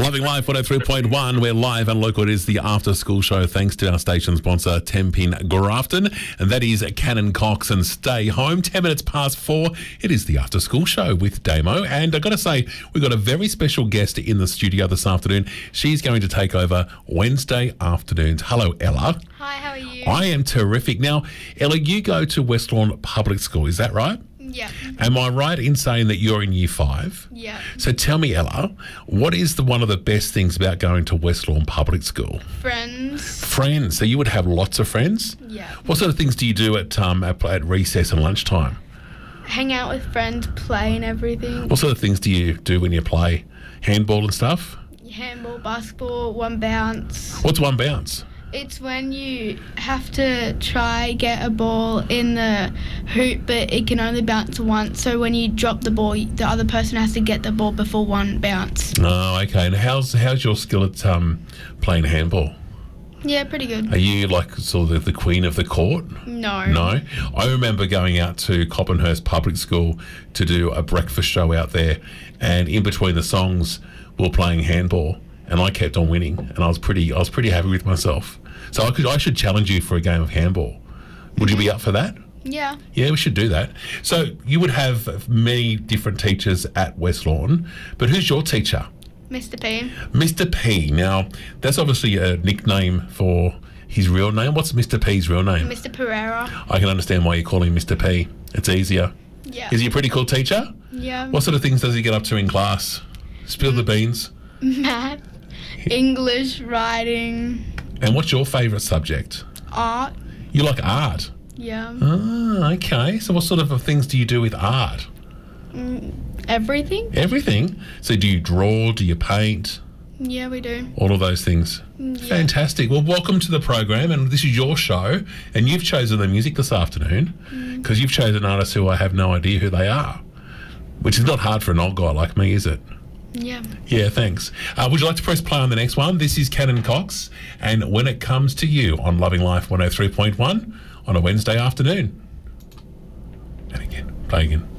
Loving Life 103.1. We're live and local. It is the after school show thanks to our station sponsor, Tenpin Grafton. And that is Cannon Cox and Stay Home. 10 minutes past 4. It is the after school show with Damo. And I've got to say, we've got a very special guest in the studio this afternoon. She's going to take over Wednesday afternoons. Hello, Ella. Hi, how are you? I am terrific. Now, Ella, you go to West Lawn Public School. Is that right? Yeah. Am I right in saying that you're in year 5? Yeah. So tell me, Ella, what is one of the best things about going to West Lawn Public School? Friends. Friends. So you would have lots of friends? Yeah. What sort of things do you do at recess and lunchtime? Hang out with friends, play and everything. What sort of things do you do when you play? Handball and stuff? Handball, basketball, one bounce. What's one bounce? It's when you have to try get a ball in the hoop, but it can only bounce once. So when you drop the ball, the other person has to get the ball before one bounce. Oh, okay. And how's your skill at playing handball? Yeah, pretty good. Are you like sort of the queen of the court? No. No? I remember going out to Coppenhurst Public School to do a breakfast show out there, and in between the songs we were playing handball, and I kept on winning, and I was pretty happy with myself. So I should challenge you for a game of handball. Would you be up for that? Yeah. Yeah, we should do that. So you would have many different teachers at West Lawn, but who's your teacher? Mr. P. Mr. P. Now, that's obviously a nickname for his real name. What's Mr. P's real name? Mr. Pereira. I can understand why you call him Mr. P. It's easier. Yeah. Is he a pretty cool teacher? Yeah. What sort of things does he get up to in class? Spill the beans. Math, English, writing, And what's your favourite subject? art. You like art? Yeah. Ah, okay. So what sort of things do you do with art? Everything? Everything. So do you draw? Do you paint? Yeah, we do. All of those things. Yeah. Fantastic. Well, welcome to the program, and this is your show, and you've chosen the music this afternoon because you've chosen artists who I have no idea who they are, which is not hard for an old guy like me, is it? Yeah. Yeah, thanks. Would you like to press play on the next one? This is Cannon Cox, and When It Comes to You on Loving Life 103.1 on a Wednesday afternoon. And again, play again.